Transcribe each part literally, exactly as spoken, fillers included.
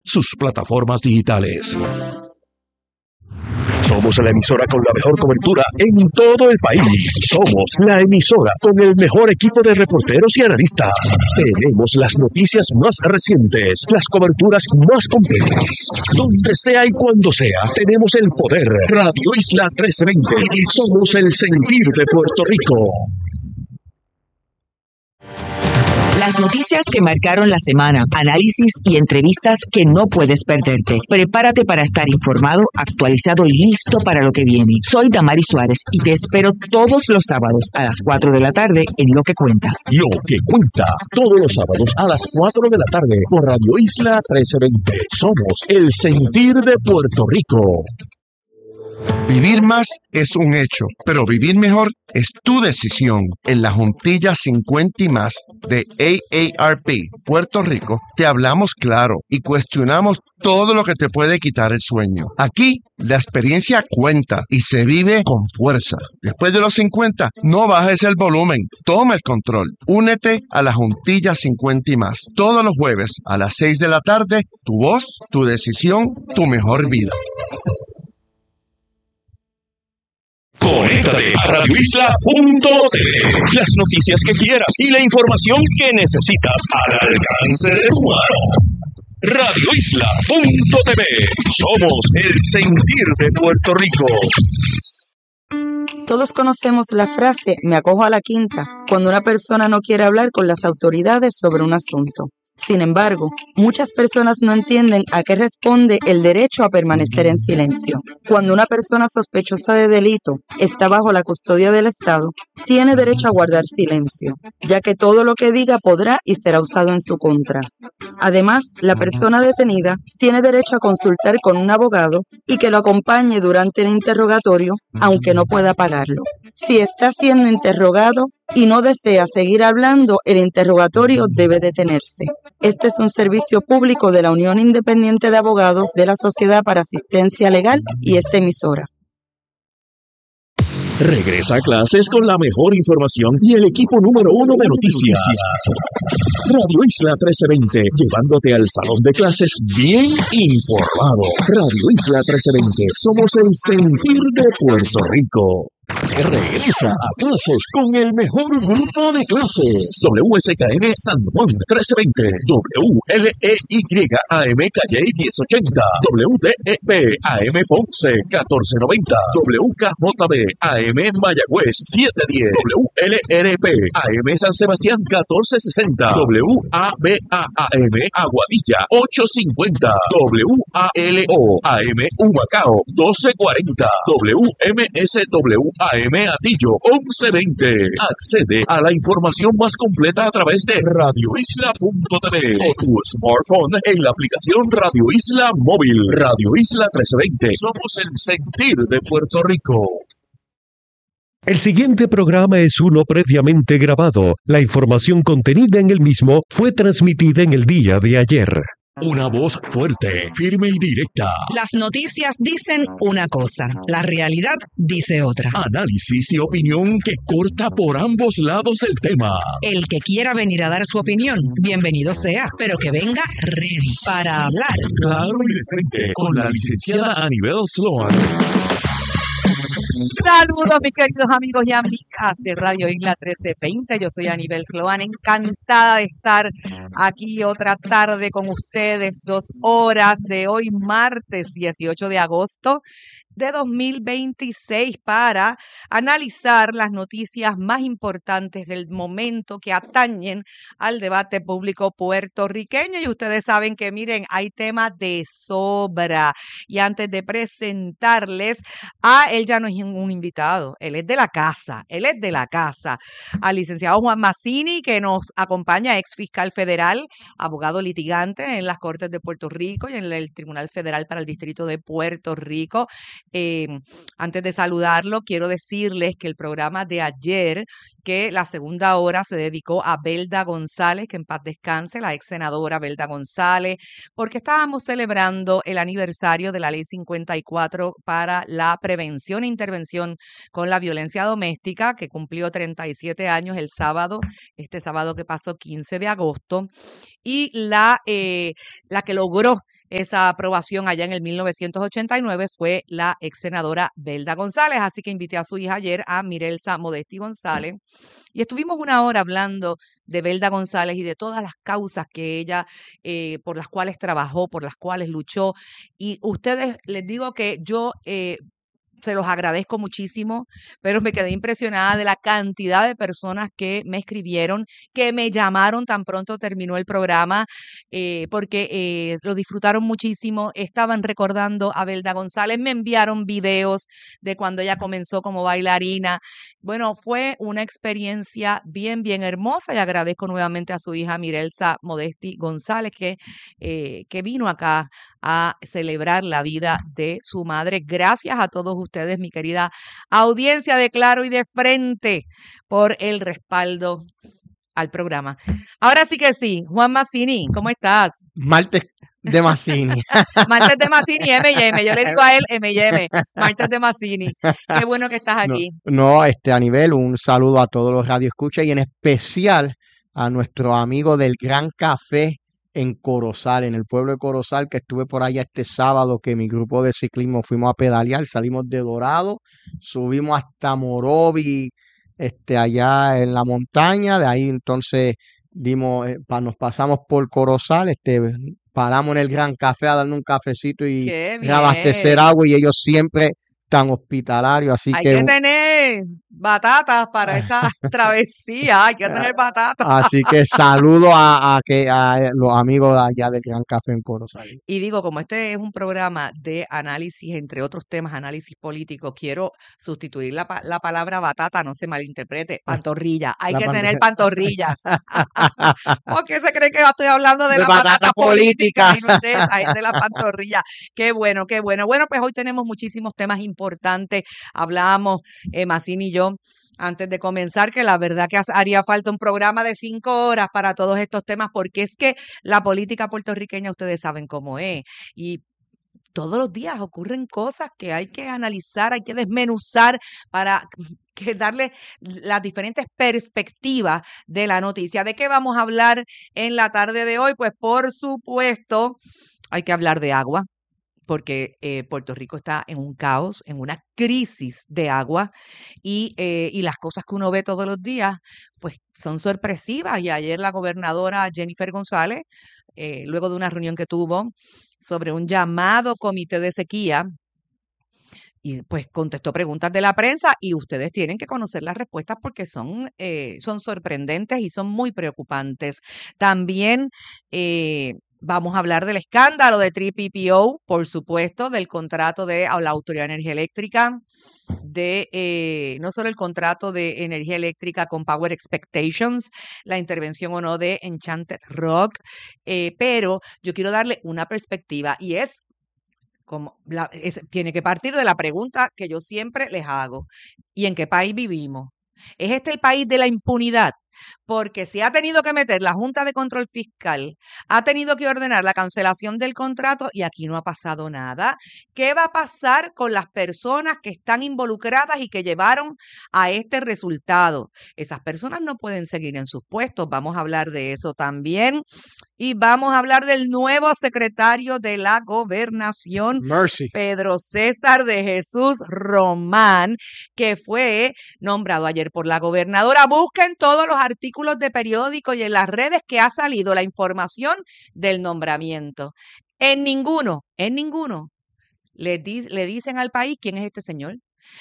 sus plataformas digitales. Somos la emisora con la mejor cobertura en todo el país. Somos la emisora con el mejor equipo de reporteros y analistas. Tenemos las noticias más recientes, las coberturas más completas. Donde sea y cuando sea, tenemos el poder. Radio Isla trece veinte. Somos el sentir de Puerto Rico. Las noticias que marcaron la semana, análisis y entrevistas que no puedes perderte. Prepárate para estar informado, actualizado y listo para lo que viene. Soy Damari Suárez y te espero todos los sábados a las cuatro de la tarde en Lo que Cuenta. Lo que Cuenta, todos los sábados a las cuatro de la tarde por Radio Isla trece veinte. Somos el sentir de Puerto Rico. Vivir más es un hecho, pero vivir mejor es tu decisión. En la Juntilla cincuenta y más de A A R P Puerto Rico te hablamos claro y cuestionamos todo lo que te puede quitar el sueño. Aquí la experiencia cuenta y se vive con fuerza. Después de los cincuenta, no bajes el volumen, toma el control. Únete a la Juntilla cincuenta y más. Todos los jueves a las seis de la tarde, tu voz, tu decisión, tu mejor vida. Conéctate a radio isla punto t v. Las noticias que quieras y la información que necesitas al alcance de tu mano. radio isla punto t v. Somos el sentir de Puerto Rico. Todos conocemos la frase "me acojo a la quinta" cuando una persona no quiere hablar con las autoridades sobre un asunto. Sin embargo, muchas personas no entienden a qué responde el derecho a permanecer en silencio. Cuando una persona sospechosa de delito está bajo la custodia del Estado, tiene derecho a guardar silencio, ya que todo lo que diga podrá y será usado en su contra. Además, la persona detenida tiene derecho a consultar con un abogado y que lo acompañe durante el interrogatorio, aunque no pueda pagarlo. Si está siendo interrogado y no desea seguir hablando, el interrogatorio debe detenerse. Este es un servicio público de la Unión Independiente de Abogados de la Sociedad para Asistencia Legal y esta emisora. Regresa a clases con la mejor información y el equipo número uno de noticias. Radio Isla trece veinte, llevándote al salón de clases bien informado. Radio Isla trece veinte, somos el sentir de Puerto Rico. Regresa a clases con el mejor grupo de clases. W S K N San Juan trece veinte, W L E Y A M Calle diez ochenta, W D E P A M Ponce catorce noventa, W K J B A M Mayagüez siete diez, W L R P A M San Sebastián catorce sesenta, W A B A A M Aguadilla ocho cincuenta, W A L O A M Humacao doce cuarenta, W M S W A M Atillo once veinte. Accede a la información más completa a través de radio isla punto t v o tu smartphone en la aplicación Radio Isla Móvil. Radio Isla trece veinte. Somos el sentir de Puerto Rico. El siguiente programa es uno previamente grabado. La información contenida en el mismo fue transmitida en el día de ayer. Una voz fuerte, firme y directa. Las noticias dicen una cosa, la realidad dice otra. Análisis y opinión que corta por ambos lados del tema. El que quiera venir a dar su opinión, bienvenido sea, pero que venga ready para hablar. Claro y de frente, con la licenciada Anibel Sloan. Saludos mis queridos amigos y amigas de Radio Isla trece veinte, yo soy Anibel Sloan, encantada de estar aquí otra tarde con ustedes, dos horas de hoy martes dieciocho de agosto de dos mil veintiséis para analizar las noticias más importantes del momento que atañen al debate público puertorriqueño. Y ustedes saben que, miren, hay temas de sobra. Y antes de presentarles a él, ya no es un invitado, él es de la casa, él es de la casa, al licenciado Juan Mazzini, que nos acompaña, ex fiscal federal, abogado litigante en las Cortes de Puerto Rico y en el Tribunal Federal para el Distrito de Puerto Rico. Eh, antes de saludarlo, quiero decirles que el programa de ayer, que la segunda hora se dedicó a Belda González, que en paz descanse, la ex senadora Belda González, porque estábamos celebrando el aniversario de la Ley cincuenta y cuatro para la prevención e intervención con la violencia doméstica, que cumplió treinta y siete años el sábado, este sábado que pasó quince de agosto, y la, eh, la que logró esa aprobación allá en el mil novecientos ochenta y nueve fue la ex senadora Belda González, así que invité a su hija ayer, a Mirelsa Modesti González, y estuvimos una hora hablando de Belda González y de todas las causas que ella, eh, por las cuales trabajó, por las cuales luchó, y ustedes, les digo que yo... Eh, se los agradezco muchísimo, pero me quedé impresionada de la cantidad de personas que me escribieron, que me llamaron tan pronto terminó el programa, eh, porque eh, lo disfrutaron muchísimo, estaban recordando a Belda González, me enviaron videos de cuando ella comenzó como bailarina. Bueno, fue una experiencia bien, bien hermosa y agradezco nuevamente a su hija Mirelsa Modesti González que, eh, que vino acá a celebrar la vida de su madre. Gracias a todos ustedes, mi querida audiencia de Claro y de Frente, por el respaldo al programa. Ahora sí que sí, Juan Mazzini, ¿cómo estás? Martes de Mazzini. Martes de Mazzini, M y M. Yo le digo a él M y M. Martes de Mazzini. Qué bueno que estás aquí. No, no, este, a nivel, un saludo a todos los radioescuchas y en especial a nuestro amigo del Gran Café en Corozal, en el pueblo de Corozal, que estuve por allá este sábado, que mi grupo de ciclismo fuimos a pedalear, salimos de Dorado, subimos hasta Morovi, este, allá en la montaña, de ahí entonces dimos, eh, pa, nos pasamos por Corozal, este, paramos en el Gran Café a darnos un cafecito y abastecer agua, y ellos siempre tan hospitalarios, así hay que... Hay que tener batatas para esa travesía, hay que tener batatas. Así que saludo a, a, que, a los amigos de allá del Gran Café en Corozal. Y digo, como este es un programa de análisis, entre otros temas, análisis político, quiero sustituir la, la palabra batata, no se malinterprete, pantorrilla. Hay la que pantorrilla. Tener pantorrillas. ¿Por qué se cree que estoy hablando de, de la batata, batata política? política? Y no es de esa, es de la pantorrilla. Qué bueno, qué bueno. Bueno, pues hoy tenemos muchísimos temas importantes. Importante, hablamos eh, Mazzini y yo antes de comenzar que la verdad que haría falta un programa de cinco horas para todos estos temas, porque es que la política puertorriqueña ustedes saben cómo es y todos los días ocurren cosas que hay que analizar, hay que desmenuzar para que darle las diferentes perspectivas de la noticia. ¿De qué vamos a hablar en la tarde de hoy? Pues por supuesto hay que hablar de agua, porque eh, Puerto Rico está en un caos, en una crisis de agua y, eh, y las cosas que uno ve todos los días pues son sorpresivas. Y ayer la gobernadora Jennifer González, eh, luego de una reunión que tuvo sobre un llamado comité de sequía, y pues contestó preguntas de la prensa y ustedes tienen que conocer las respuestas porque son, eh, son sorprendentes y son muy preocupantes. También... Eh, Vamos a hablar del escándalo de tres P P O, por supuesto, del contrato de la Autoridad de Energía Eléctrica, de eh, no solo el contrato de energía eléctrica con Power Expectations, la intervención o no de Enchanted Rock, eh, pero yo quiero darle una perspectiva y es, como la, es, tiene que partir de la pregunta que yo siempre les hago: ¿y en qué país vivimos? ¿Es este el país de la impunidad? Porque se ha tenido que meter la Junta de Control Fiscal, ha tenido que ordenar la cancelación del contrato y aquí no ha pasado nada. ¿Qué va a pasar con las personas que están involucradas y que llevaron a este resultado? Esas personas no pueden seguir en sus puestos. Vamos a hablar de eso también. Y vamos a hablar del nuevo secretario de la Gobernación, Mercy. Pedro César de Jesús Román, que fue nombrado ayer por la gobernadora. Busquen todos los artículos de periódico y en las redes que ha salido la información del nombramiento. En ninguno, en ninguno le, di, le dicen al país quién es este señor.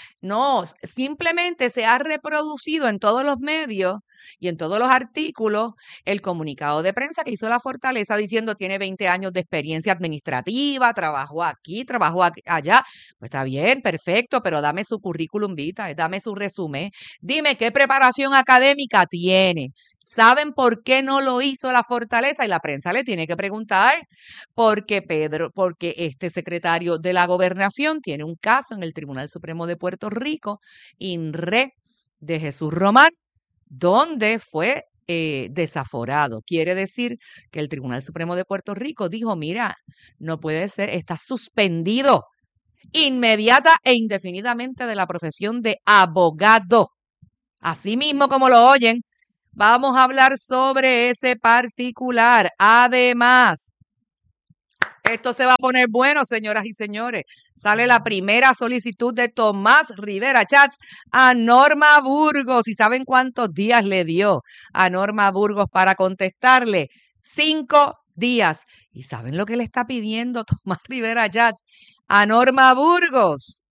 No, simplemente se ha reproducido en todos los medios y en todos los artículos el comunicado de prensa que hizo la Fortaleza diciendo tiene veinte años de experiencia administrativa, trabajó aquí, trabajó aquí, allá. Pues está bien, perfecto, pero dame su currículum vitae, dame su resumen. Dime qué preparación académica tiene. ¿Saben por qué no lo hizo la Fortaleza? Y la prensa le tiene que preguntar porque Pedro, porque este secretario de la Gobernación tiene un caso en el Tribunal Supremo de Puerto Rico, in re de Jesús Román, donde fue eh, desaforado. Quiere decir que el Tribunal Supremo de Puerto Rico dijo, mira, no puede ser, está suspendido inmediata e indefinidamente de la profesión de abogado. Así mismo como lo oyen, vamos a hablar sobre ese particular. Además, Esto se va a poner bueno, señoras y señores. Sale la primera solicitud de Tomás Rivera Chats a Norma Burgos. ¿Y saben cuántos días le dio a Norma Burgos para contestarle? Cinco días. ¿Y saben lo que le está pidiendo Tomás Rivera Chats a Norma Burgos?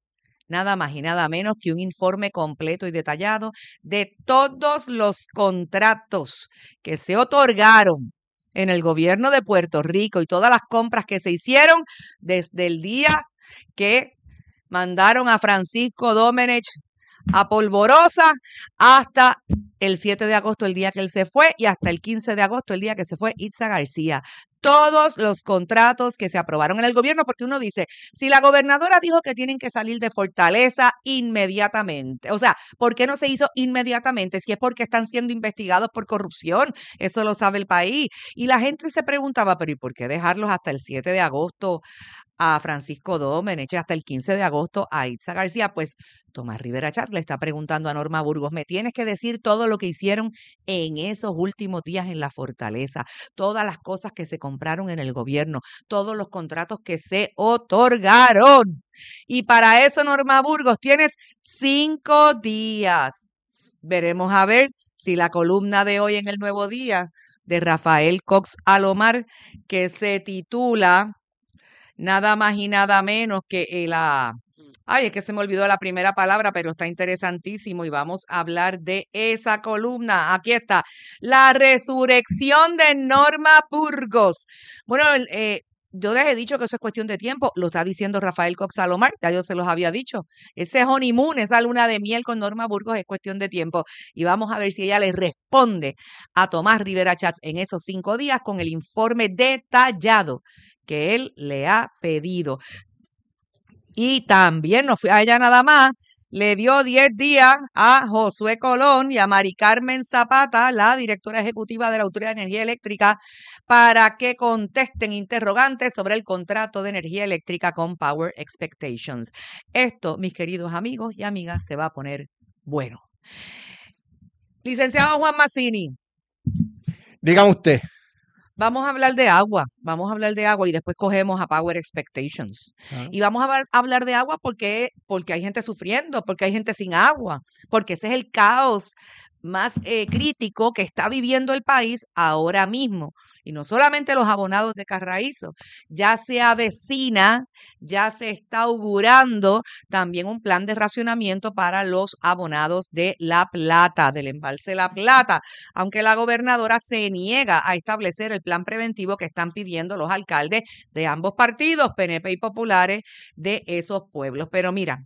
Nada más y nada menos que un informe completo y detallado de todos los contratos que se otorgaron en el gobierno de Puerto Rico y todas las compras que se hicieron desde el día que mandaron a Francisco Domenech a Polvorosa hasta el siete de agosto, el día que él se fue, y hasta el quince de agosto, el día que se fue Itza García. Todos los contratos que se aprobaron en el gobierno, porque uno dice, si la gobernadora dijo que tienen que salir de Fortaleza inmediatamente, o sea, ¿por qué no se hizo inmediatamente? Si es porque están siendo investigados por corrupción, eso lo sabe el país. Y la gente se preguntaba, pero ¿y por qué dejarlos hasta el siete de agosto a Francisco Domenech, hasta el quince de agosto a Itza García? Pues Tomás Rivera Chats le está preguntando a Norma Burgos, me tienes que decir todo lo que hicieron en esos últimos días en la Fortaleza, todas las cosas que se compraron en el gobierno, todos los contratos que se otorgaron. Y para eso, Norma Burgos, tienes cinco días. Veremos a ver si la columna de hoy en El Nuevo Día de Rafael Cox Alomar, que se titula nada más y nada menos que la... Ay, es que se me olvidó la primera palabra, pero está interesantísimo y vamos a hablar de esa columna. Aquí está, la resurrección de Norma Burgos. Bueno, eh, yo les he dicho que eso es cuestión de tiempo, lo está diciendo Rafael Cox Alomar, ya yo se los había dicho. Ese honeymoon, esa luna de miel con Norma Burgos es cuestión de tiempo. Y vamos a ver si ella le responde a Tomás Rivera Chats en esos cinco días con el informe detallado que él le ha pedido. Y también no fue a ella nada más, le dio diez días a Josué Colón y a Mari Carmen Zapata, la directora ejecutiva de la Autoridad de Energía Eléctrica, para que contesten interrogantes sobre el contrato de energía eléctrica con Power Expectations. Esto, mis queridos amigos y amigas, se va a poner bueno. Licenciado Juan Mazzini. Dígame usted. Vamos a hablar de agua, vamos a hablar de agua y después cogemos a Power Expectations. Uh-huh. Y vamos a hablar de agua porque, porque hay gente sufriendo, porque hay gente sin agua, porque ese es el caos más eh, crítico que está viviendo el país ahora mismo. Y no solamente los abonados de Carraízo, ya se avecina, ya se está augurando también un plan de racionamiento para los abonados de La Plata, del embalse La Plata, aunque la gobernadora se niega a establecer el plan preventivo que están pidiendo los alcaldes de ambos partidos, P N P y populares, de esos pueblos. Pero mira,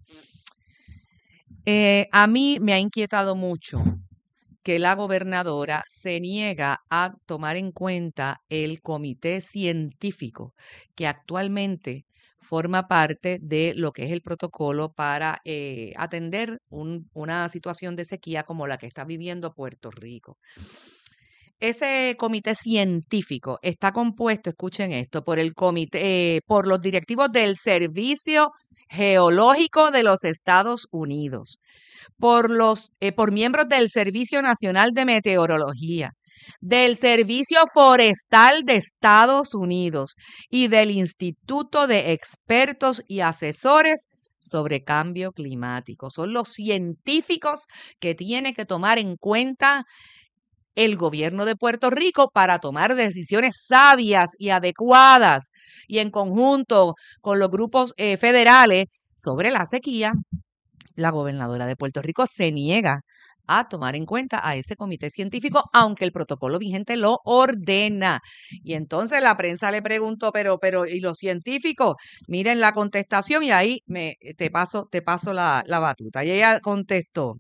eh, a mí me ha inquietado mucho que la gobernadora se niega a tomar en cuenta el comité científico que actualmente forma parte de lo que es el protocolo para eh, atender un, una situación de sequía como la que está viviendo Puerto Rico. Ese comité científico está compuesto, escuchen esto, por el comité, eh, por los directivos del Servicio Geológico de los Estados Unidos, por los eh, por miembros del Servicio Nacional de Meteorología, del Servicio Forestal de Estados Unidos y del Instituto de Expertos y Asesores sobre Cambio Climático. Son los científicos que tiene que tomar en cuenta el gobierno de Puerto Rico para tomar decisiones sabias y adecuadas y en conjunto con los grupos eh, federales sobre la sequía. La gobernadora de Puerto Rico se niega a tomar en cuenta a ese comité científico, aunque el protocolo vigente lo ordena. Y entonces la prensa le preguntó, pero, pero, ¿y los científicos? Miren la contestación y ahí me, te paso, te paso la, la batuta. Y ella contestó,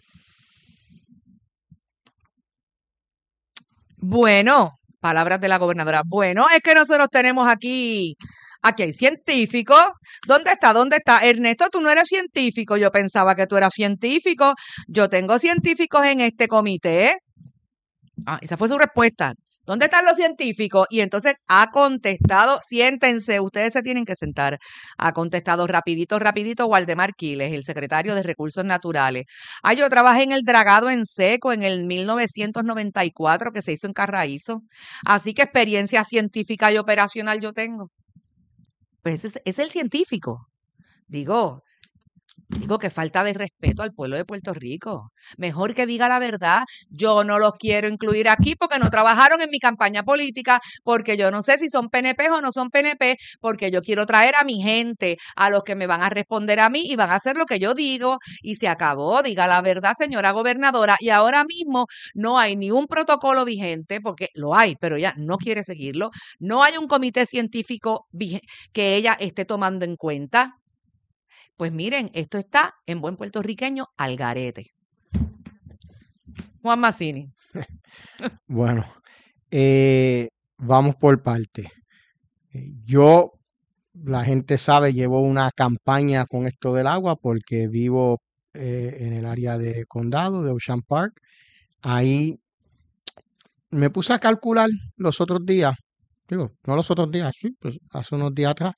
bueno, palabras de la gobernadora, bueno, es que nosotros tenemos aquí... Aquí hay científicos. ¿Dónde está? ¿Dónde está? Ernesto, tú no eres científico. Yo pensaba que tú eras científico. Yo tengo científicos en este comité. Ah, esa fue su respuesta. ¿Dónde están los científicos? Y entonces ha contestado, siéntense, ustedes se tienen que sentar. Ha contestado rapidito, rapidito Waldemar Quiles, el secretario de Recursos Naturales. Ah, yo trabajé en el dragado en seco en el mil novecientos noventa y cuatro que se hizo en Carraízo. Así que experiencia científica y operacional yo tengo. Pues ese es, es el científico. Digo, digo que falta de respeto al pueblo de Puerto Rico. Mejor que diga la verdad. Yo no los quiero incluir aquí porque no trabajaron en mi campaña política, porque yo no sé si son P N P o no son P N P, porque yo quiero traer a mi gente, a los que me van a responder a mí y van a hacer lo que yo digo. Y se acabó. Diga la verdad, señora gobernadora. Y ahora mismo no hay ni un protocolo vigente, porque lo hay, pero ella no quiere seguirlo. No hay un comité científico vige- que ella esté tomando en cuenta. Pues miren, esto está en buen puertorriqueño al garete. Juan Mazzini. Bueno, eh, vamos por parte. Eh, Yo, la gente sabe, llevo una campaña con esto del agua porque vivo eh, en el área de condado de Ocean Park. Ahí me puse a calcular los otros días, digo, no los otros días, sí, pues hace unos días atrás,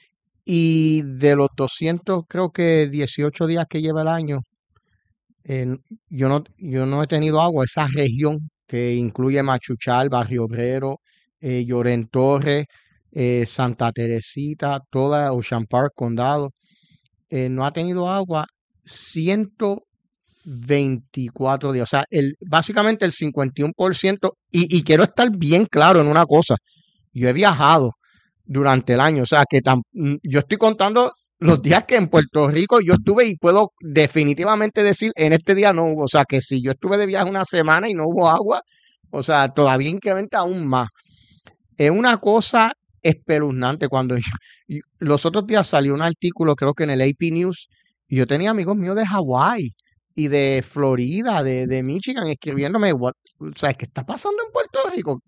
y de los doscientos, creo que dieciocho días que lleva el año, eh, yo no, yo no he tenido agua. Esa región que incluye Machuchal, Barrio Obrero, eh, Llorén Torres, eh, Santa Teresita, toda Ocean Park, Condado, eh, no ha tenido agua ciento veinticuatro días. O sea, el, básicamente el cincuenta y uno por ciento. Y, y quiero estar bien claro en una cosa. Yo he viajado durante el año. O sea, que tam- mm, yo estoy contando los días que en Puerto Rico yo estuve y puedo definitivamente decir en este día no hubo. O sea, que si yo estuve de viaje una semana y no hubo agua, o sea, todavía incrementa aún más. Es una cosa espeluznante cuando yo, y los otros días salió un artículo, creo que en el A P News, y yo tenía amigos míos de Hawái y de Florida, de, de Michigan, escribiéndome, what, o sea, ¿qué está pasando en Puerto Rico?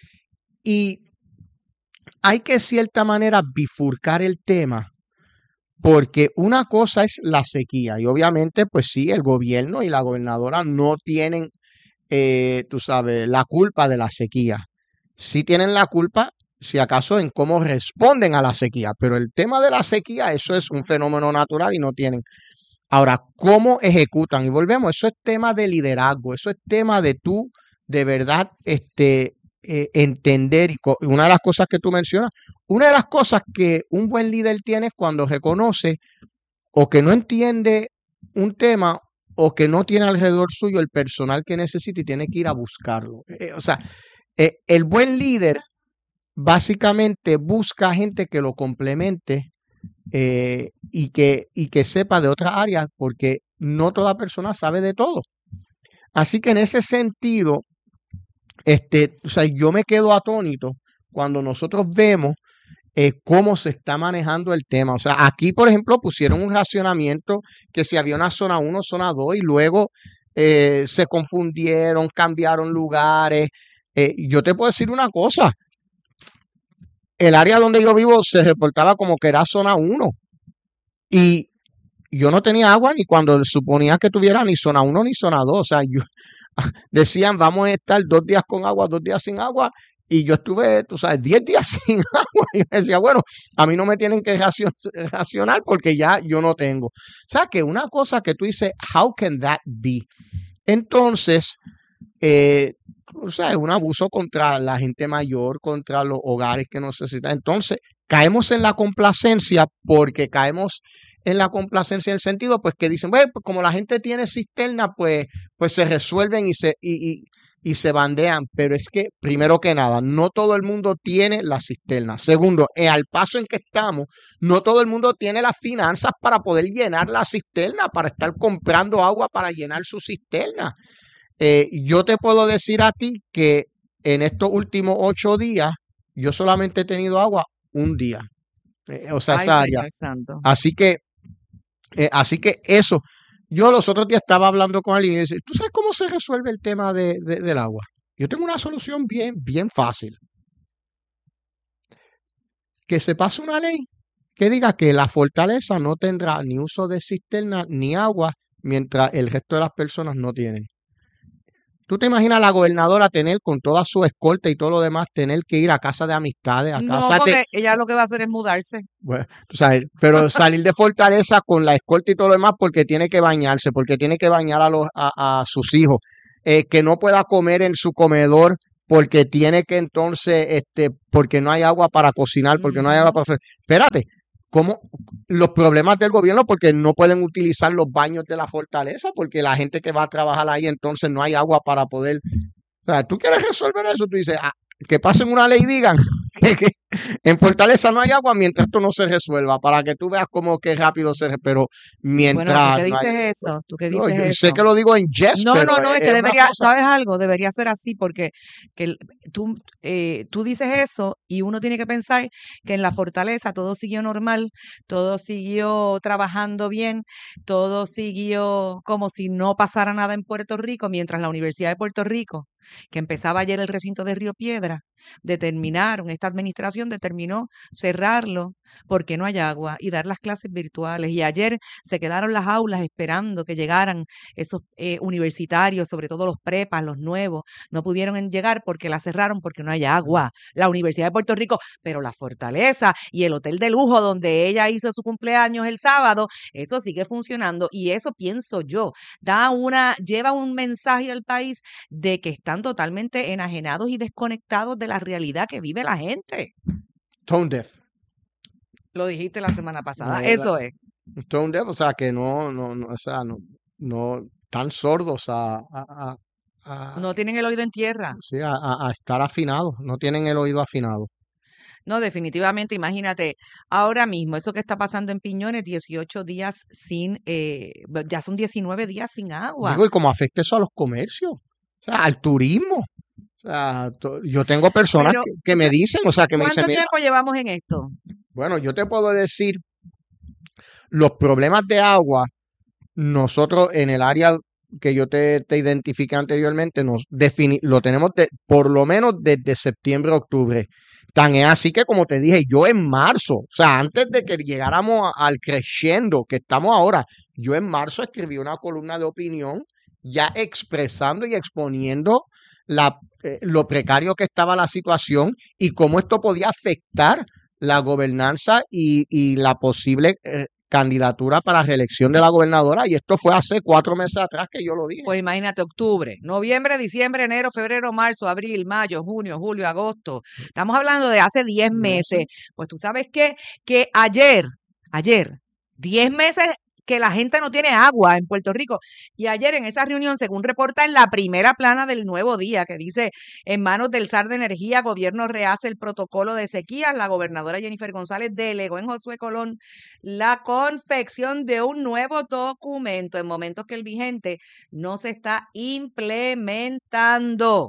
Y hay que, de cierta manera, bifurcar el tema, porque una cosa es la sequía, y obviamente, pues sí, el gobierno y la gobernadora no tienen, eh, tú sabes, la culpa de la sequía. Sí tienen la culpa, si acaso, en cómo responden a la sequía, pero el tema de la sequía, eso es un fenómeno natural y no tienen. Ahora, ¿cómo ejecutan? Y volvemos, eso es tema de liderazgo, eso es tema de tú, de verdad, este, eh, entender. Y co- una de las cosas que tú mencionas, una de las cosas que un buen líder tiene es cuando reconoce o que no entiende un tema o que no tiene alrededor suyo el personal que necesita y tiene que ir a buscarlo. Eh, o sea, eh, el buen líder básicamente busca gente que lo complemente, eh, y que, y que sepa de otras áreas, porque no toda persona sabe de todo. Así que en ese sentido, este, o sea, yo me quedo atónito cuando nosotros vemos eh, cómo se está manejando el tema. O sea, aquí, por ejemplo, pusieron un racionamiento que si había una zona uno, zona dos, y luego eh, se confundieron, cambiaron lugares. Eh, yo te puedo decir una cosa, el área donde yo vivo se reportaba como que era zona uno y yo no tenía agua ni cuando suponía que tuviera ni zona uno ni zona dos. O sea, yo, decían, vamos a estar dos días con agua, dos días sin agua, y yo estuve, tú sabes, diez días sin agua, y me decía, bueno, a mí no me tienen que racion- racionar porque ya yo no tengo. O sea, que una cosa que tú dices, how can that be? Entonces, eh, o sea, es un abuso contra la gente mayor, contra los hogares que necesitan. Entonces, caemos en la complacencia porque caemos en la complacencia en el sentido, pues que dicen, bueno, pues como la gente tiene cisterna, pues, pues se resuelven y se, y, y, y se bandean. Pero es que, primero que nada, no todo el mundo tiene la cisterna. Segundo, eh, al paso en que estamos, no todo el mundo tiene las finanzas para poder llenar la cisterna, para estar comprando agua para llenar su cisterna. Eh, yo te puedo decir a ti que en estos últimos ocho días, yo solamente he tenido agua un día. Eh, o sea, Ay, esa área. Señor Santo. Así que, eh, así que eso. Yo los otros días estaba hablando con alguien y dice, ¿tú sabes cómo se resuelve el tema de, de- del agua? Yo tengo una solución bien, bien fácil. Que se pase una ley que diga que la fortaleza no tendrá ni uso de cisterna ni agua mientras el resto de las personas no tienen. ¿Tú te imaginas a la gobernadora tener con toda su escolta y todo lo demás, tener que ir a casa de amistades, a No, casa de... porque ella lo que va a hacer es mudarse. Bueno, tú sabes, pero salir de Fortaleza con la escolta y todo lo demás porque tiene que bañarse, porque tiene que bañar a, los, a, a sus hijos, eh, que no pueda comer en su comedor porque tiene que entonces, este, porque no hay agua para cocinar, porque no hay agua para... Espérate, ¿cómo? Los problemas del gobierno porque no pueden utilizar los baños de la fortaleza, porque la gente que va a trabajar ahí entonces no hay agua para poder... O sea, tú quieres resolver eso, tú dices, ah, que pasen una ley y digan que, que en Fortaleza no hay agua mientras esto no se resuelva, para que tú veas cómo que rápido se... Pero mientras... Bueno, ¿tú qué no dices hay- eso? ¿Tú qué No, dices yo eso? sé que lo digo en jest, No, pero no, no, es que es una debería, cosa... ¿sabes algo? Debería ser así porque que el- tú, eh, tú dices eso y uno tiene que pensar que en la fortaleza todo siguió normal, todo siguió trabajando bien, todo siguió como si no pasara nada en Puerto Rico, mientras la Universidad de Puerto Rico, que empezaba ayer el recinto de Río Piedra, determinaron, esta administración determinó cerrarlo porque no hay agua y dar las clases virtuales. Y ayer se quedaron las aulas esperando que llegaran esos eh, universitarios, sobre todo los prepas, los nuevos, no pudieron en- llegar porque la cerraron porque no hay agua. La Universidad de Puerto Rico, pero la Fortaleza y el hotel de lujo donde ella hizo su cumpleaños el sábado, eso sigue funcionando y eso pienso yo, da una, lleva un mensaje al país de que están totalmente enajenados y desconectados de la realidad que vive la gente. Tone deaf. Lo dijiste la semana pasada, Eh, la- eso es. Tone deaf, o sea, que no, no, no, o sea, no, no, tan sordos a, a, a, a- No tienen el oído en tierra. sí, a, a- a estar afinados, no tienen el oído afinado. No, definitivamente, imagínate, ahora mismo, eso que está pasando en Piñones, dieciocho días sin, eh, bu- ya son diecinueve días sin agua. Digo, y cómo afecta eso a los comercios, o sea, al turismo. O sea, to- yo tengo personas Pero, que, que me dicen, o sea, que me dicen, ¿cuánto mira, tiempo llevamos en esto? bueno, yo te puedo decir, los problemas de agua, nosotros en el área que yo te, te identifiqué anteriormente, nos defini- lo tenemos de- por lo menos desde septiembre, octubre. Tan es así que, como te dije, yo en marzo, o sea, antes de que llegáramos a- al crescendo que estamos ahora, yo en marzo escribí una columna de opinión ya expresando y exponiendo la, eh, lo precario que estaba la situación y cómo esto podía afectar la gobernanza y, y la posible eh, candidatura para reelección de la gobernadora. Y esto fue hace cuatro meses atrás que yo lo dije. Pues imagínate, octubre, noviembre, diciembre, enero, febrero, marzo, abril, mayo, junio, julio, agosto. Estamos hablando de hace diez meses. Pues tú sabes qué, que ayer, ayer, diez meses que la gente no tiene agua en Puerto Rico. Y ayer en esa reunión, según reporta en la primera plana del Nuevo Día, que dice, en manos del S A R de Energía, gobierno rehace el protocolo de sequías, la gobernadora Jennifer González delegó en Josué Colón la confección de un nuevo documento en momentos que el vigente no se está implementando.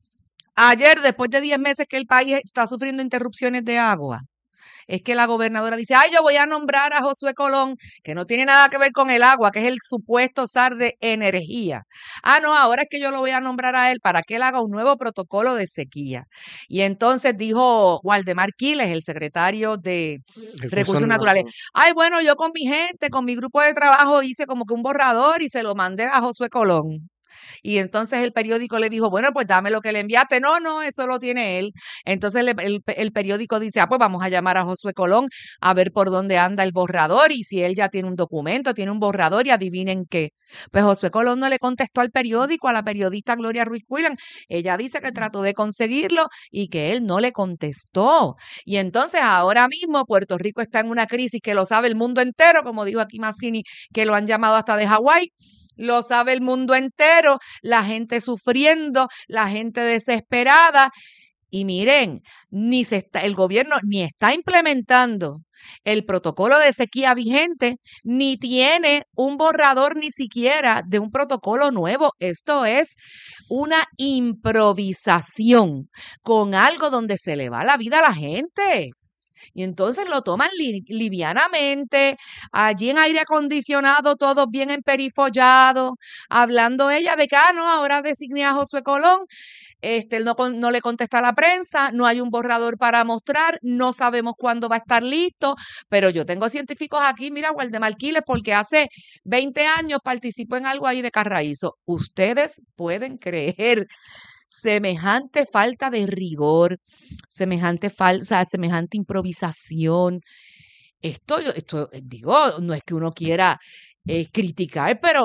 Ayer, después de diez meses que el país está sufriendo interrupciones de agua, es que la gobernadora dice, ay, yo voy a nombrar a Josué Colón, que no tiene nada que ver con el agua, que es el supuesto S A R de energía. Ah, no, ahora es que yo lo voy a nombrar a él para que él haga un nuevo protocolo de sequía. Y entonces dijo Waldemar Quiles, el secretario de Recursos Recursos Naturales, naturales. ay, bueno, yo con mi gente, con mi grupo de trabajo hice como que un borrador y se lo mandé a Josué Colón. Y entonces el periódico le dijo, bueno, pues dame lo que le enviaste. No, no, eso lo tiene él. Entonces le- el, el periódico dice, ah, pues vamos a llamar a Josué Colón a ver por dónde anda el borrador y si él ya tiene un documento, tiene un borrador y adivinen qué. Pues Josué Colón no le contestó al periódico, a la periodista Gloria Ruiz Cuilan. Ella dice que trató de conseguirlo y que él no le contestó. Y entonces ahora mismo Puerto Rico está en una crisis que lo sabe el mundo entero, como dijo aquí Mazzini, que lo han llamado hasta de Hawái. Lo sabe el mundo entero, la gente sufriendo, la gente desesperada. Y miren, ni se está, el gobierno ni está implementando el protocolo de sequía vigente, ni tiene un borrador ni siquiera de un protocolo nuevo. Esto es una improvisación con algo donde se le va la vida a la gente. Y entonces lo toman li- livianamente, allí en aire acondicionado, todos bien emperifollados, hablando ella de que, ah, no, ahora designé a Josué Colón, este, él no, con- no le contesta a la prensa, no hay un borrador para mostrar, no sabemos cuándo va a estar listo, pero yo tengo científicos aquí, mira, Waldemar Quiles, porque hace veinte años participó en algo ahí de Carraízo. Ustedes pueden creer semejante falta de rigor, semejante falsa, semejante improvisación. Esto, yo- esto, eh, digo, no es que uno quiera eh, criticar, pero,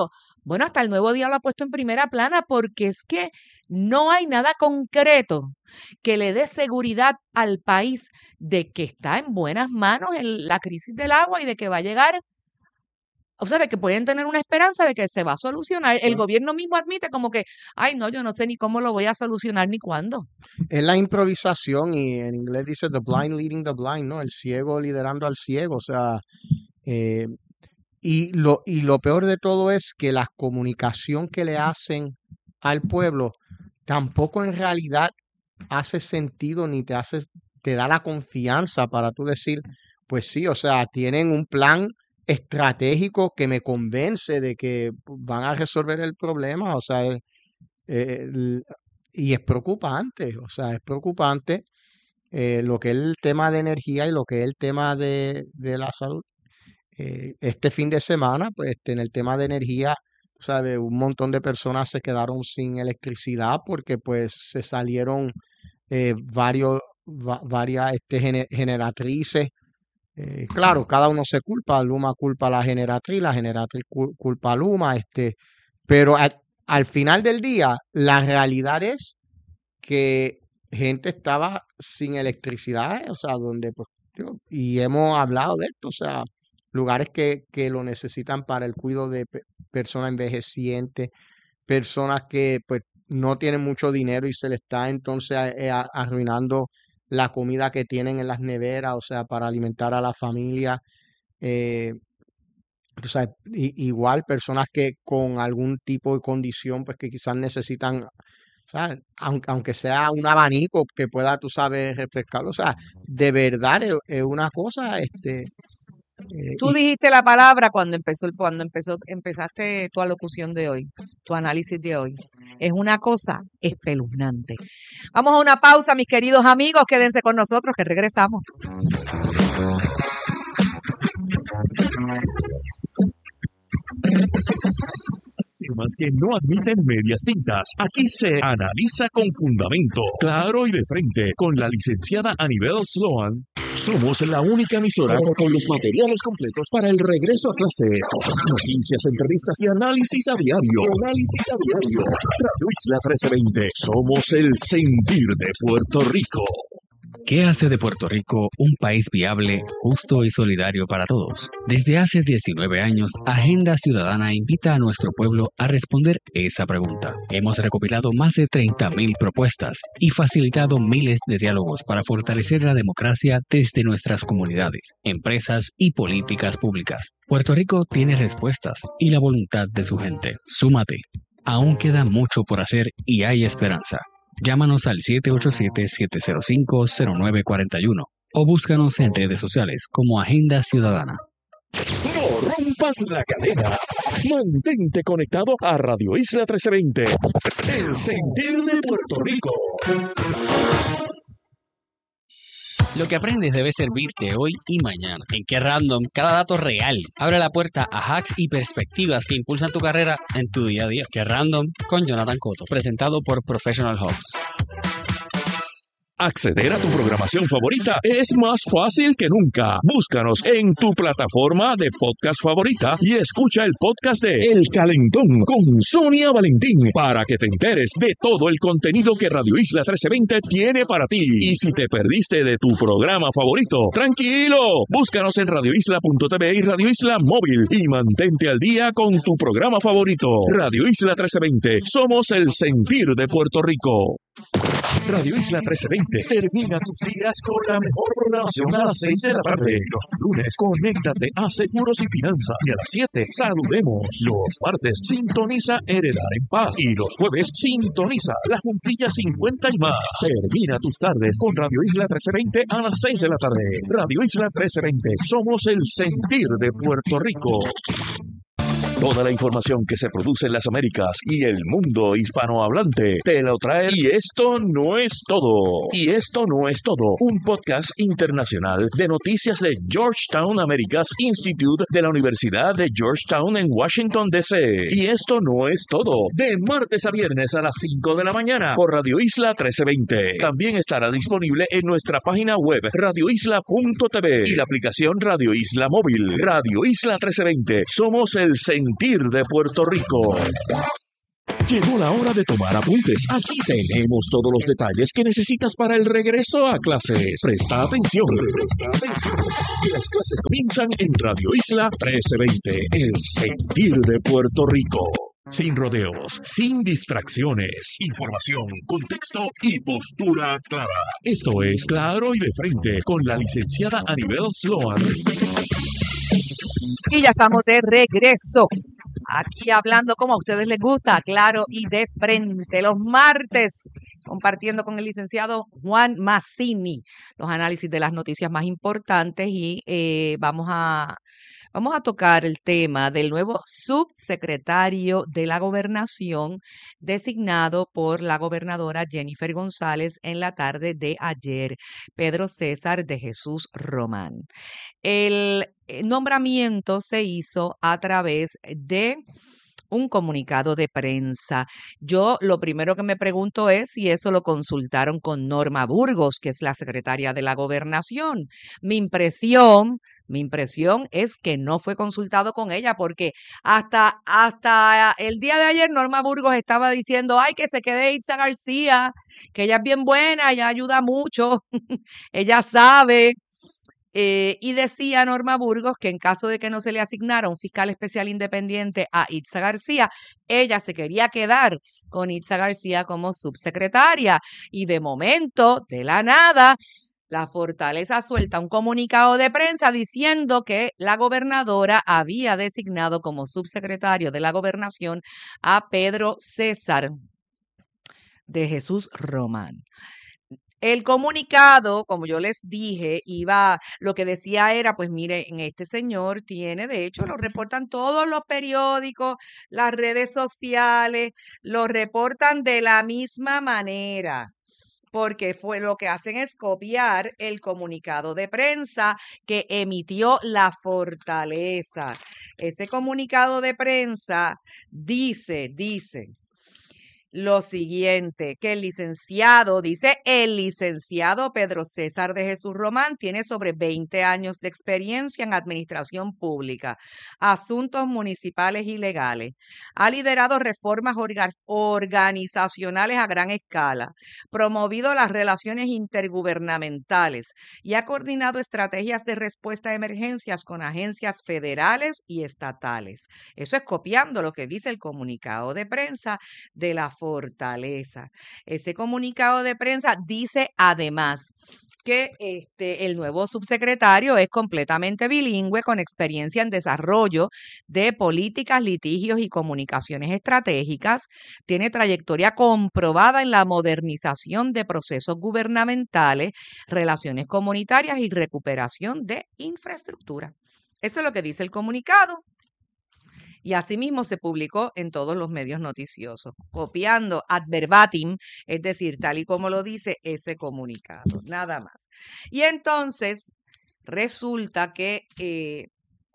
Bueno, hasta el Nuevo Día lo ha puesto en primera plana porque es que no hay nada concreto que le dé seguridad al país de que está en buenas manos en la crisis del agua y de que va a llegar, o sea, de que pueden tener una esperanza de que se va a solucionar. El gobierno mismo admite como que, ay, no, yo no sé ni cómo lo voy a solucionar ni cuándo. Es la improvisación y en inglés dice the blind leading the blind, ¿no? El ciego liderando al ciego, o sea, eh, y lo, y lo peor de todo es que la comunicación que le hacen al pueblo tampoco en realidad hace sentido ni te hace, te da la confianza para tú decir, pues sí, o sea, tienen un plan estratégico que me convence de que van a resolver el problema, o sea, eh, el- y es preocupante, o sea, es preocupante eh, lo que es el tema de energía y lo que es el tema de, de la salud. Eh, este fin de semana, pues este, en el tema de energía, ¿sabe? Un montón de personas se quedaron sin electricidad porque pues se salieron eh, varios, va- varias este, gene- generatrices. Eh, claro, cada uno se culpa, Luma culpa a la generatriz, la generatriz cul- culpa a Luma, este, pero al, al final del día, la realidad es que gente estaba sin electricidad, eh, o sea, donde, pues, digo, y hemos hablado de esto, o sea, lugares que, que lo necesitan para el cuidado de pe- personas envejecientes, personas que, pues, no tienen mucho dinero y se les está entonces a- eh, a- arruinando la comida que tienen en las neveras, o sea, para alimentar a la familia. eh, o sea, i- igual personas que con algún tipo de condición, pues que quizás necesitan, o sea, aunque, aunque sea un abanico que pueda, tú sabes, refrescarlo. O sea, de verdad es, es una cosa, este, eh, Tú y dijiste la palabra cuando empezó, el- cuando empezó, empezaste tu alocución de hoy, tu análisis de hoy. Es una cosa espeluznante. Vamos a una pausa, mis queridos amigos. Quédense con nosotros que regresamos. Temas que no admiten medias tintas. Aquí se analiza con fundamento, claro y de frente, con la licenciada Anibel Sloan. Somos la única emisora con los materiales completos para el regreso a clases. Noticias, entrevistas y análisis a diario. Análisis a diario. Radio Isla trece veinte. Somos el sentir de Puerto Rico. ¿Qué hace de Puerto Rico un país viable, justo y solidario para todos? Desde hace diecinueve años, Agenda Ciudadana invita a nuestro pueblo a responder esa pregunta. Hemos recopilado más de treinta mil propuestas y facilitado miles de diálogos para fortalecer la democracia desde nuestras comunidades, empresas y políticas públicas. Puerto Rico tiene respuestas y la voluntad de su gente. Súmate. Aún queda mucho por hacer y hay esperanza. Llámanos al siete ocho siete, siete cero cinco, cero nueve cuatro uno o búscanos en redes sociales como Agenda Ciudadana. No rompas la cadena. Mantente conectado a Radio Isla trece veinte. El sentir de Puerto Rico. Lo que aprendes debe servirte hoy y mañana. En Qué Random, cada dato real abre la puerta a hacks y perspectivas que impulsan tu carrera en tu día a día. Qué Random con Jonathan Cotto, presentado por Professional Hubs. Acceder a tu programación favorita es más fácil que nunca. Búscanos en tu plataforma de podcast favorita y escucha el podcast de El Calentón con Sonia Valentín para que te enteres de todo el contenido que Radio Isla trece veinte tiene para ti. Y si te perdiste de tu programa favorito, tranquilo, búscanos en radio isla punto t v y Radio Isla Móvil y mantente al día con tu programa favorito. Radio Isla trece veinte, somos el sentir de Puerto Rico. Radio Isla trece veinte termina tus días con la mejor programación a las seis de la tarde. Los lunes, conéctate a Seguros y Finanzas. Y a las siete, saludemos. Los martes, sintoniza Heredar en Paz. Y los jueves, sintoniza La Juntilla cincuenta y más. Termina tus tardes con Radio Isla trece veinte a las seis de la tarde. Radio Isla trece veinte, somos el sentir de Puerto Rico. Toda la información que se produce en las Américas y el mundo hispanohablante te lo trae. Y esto no es todo. Y esto no es todo. Un podcast internacional de noticias de Georgetown Americas Institute de la Universidad de Georgetown en Washington, D C. Y esto no es todo. De martes a viernes a las cinco de la mañana por Radio Isla trece veinte. También estará disponible en nuestra página web radio isla punto t v y la aplicación Radio Isla Móvil. Radio Isla trece veinte. Somos el sentir sentir de Puerto Rico. Llegó la hora de tomar apuntes. Aquí tenemos todos los detalles que necesitas para el regreso a clases. Presta atención. Presta atención. Que las clases comienzan en Radio Isla trece veinte, el sentir de Puerto Rico. Sin rodeos, sin distracciones, información, contexto y postura clara. Esto es Claro y de Frente con la licenciada Anibel Sloan. Y ya estamos de regreso. Aquí hablando como a ustedes les gusta, claro y de frente, los martes, compartiendo con el licenciado Juan Mazzini los análisis de las noticias más importantes y eh, vamos a vamos a tocar el tema del nuevo subsecretario de la Gobernación designado por la gobernadora Jennifer González en la tarde de ayer, Pedro César de Jesús Román. El nombramiento se hizo a través de un comunicado de prensa. Yo lo primero que me pregunto es si eso lo consultaron con Norma Burgos, que es la secretaria de la Gobernación. Mi impresión, mi impresión es que no fue consultado con ella, porque hasta, hasta el día de ayer Norma Burgos estaba diciendo, ay, que se quede Itza García, que ella es bien buena, ella ayuda mucho, ella sabe. Eh, y decía Norma Burgos que en caso de que no se le asignara un fiscal especial independiente a Itza García, ella se quería quedar con Itza García como subsecretaria. Y de momento, de la nada, la Fortaleza suelta un comunicado de prensa diciendo que la gobernadora había designado como subsecretario de la Gobernación a Pedro César de Jesús Román. El comunicado, como yo les dije, iba, lo que decía era, pues miren, este señor tiene, de hecho, lo reportan todos los periódicos, las redes sociales, lo reportan de la misma manera, porque fue lo que hacen es copiar el comunicado de prensa que emitió la Fortaleza. Ese comunicado de prensa dice, dice, lo siguiente, que el licenciado, dice el licenciado Pedro César de Jesús Román, tiene sobre veinte años de experiencia en administración pública, asuntos municipales y legales. Ha liderado reformas orga- organizacionales a gran escala, promovido las relaciones intergubernamentales y ha coordinado estrategias de respuesta a emergencias con agencias federales y estatales. Eso es copiando lo que dice el comunicado de prensa de la Fortaleza. Ese comunicado de prensa dice además que este, el nuevo subsecretario es completamente bilingüe con experiencia en desarrollo de políticas, litigios y comunicaciones estratégicas. Tiene trayectoria comprobada en la modernización de procesos gubernamentales, relaciones comunitarias y recuperación de infraestructura. Eso es lo que dice el comunicado. Y asimismo se publicó en todos los medios noticiosos, copiando ad verbatim, es decir, tal y como lo dice ese comunicado, nada más. Y entonces resulta que, eh,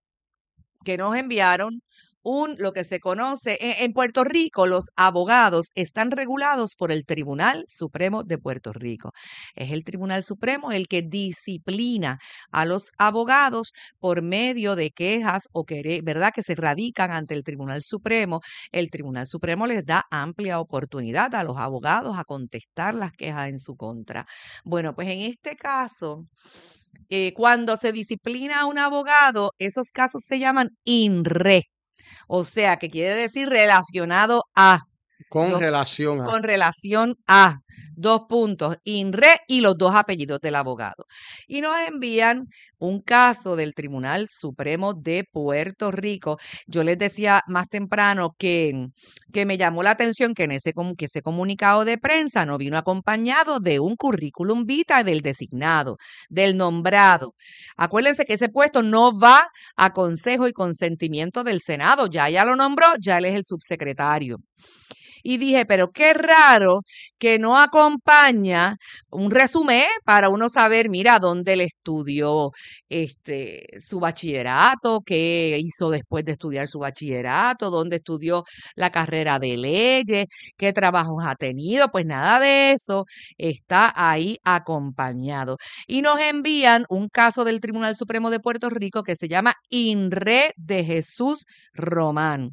que nos enviaron un, lo que se conoce, en, en Puerto Rico los abogados están regulados por el Tribunal Supremo de Puerto Rico. Es el Tribunal Supremo el que disciplina a los abogados por medio de quejas o querer, ¿verdad?, que se radican ante el Tribunal Supremo. El Tribunal Supremo les da amplia oportunidad a los abogados a contestar las quejas en su contra. Bueno, pues en este caso, eh, cuando se disciplina a un abogado, esos casos se llaman in re. O sea, que quiere decir relacionado a. Con dos, relación a. Con relación a. Dos puntos, in re y los dos apellidos del abogado. Y nos envían un caso del Tribunal Supremo de Puerto Rico. Yo les decía más temprano que, que me llamó la atención que en ese, que ese comunicado de prensa no vino acompañado de un currículum vitae del designado, del nombrado. Acuérdense que ese puesto no va a consejo y consentimiento del Senado. Ya ya lo nombró, ya él es el subsecretario. Y dije, pero qué raro que no acompaña un resumen para uno saber, mira, dónde él estudió este, su bachillerato, qué hizo después de estudiar su bachillerato, dónde estudió la carrera de leyes, qué trabajos ha tenido. Pues nada de eso está ahí acompañado. Y nos envían un caso del Tribunal Supremo de Puerto Rico que se llama INRE de Jesús Román.